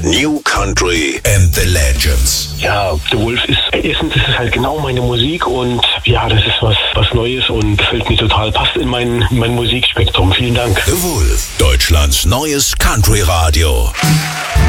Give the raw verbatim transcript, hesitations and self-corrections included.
New Country and the Legends. Ja, The Wolf ist, erstens ist es halt genau meine Musik und ja, das ist was, was Neues und gefällt mir total, passt in mein, in mein Musikspektrum. Vielen Dank. The Wolf, Deutschlands neues Country Radio.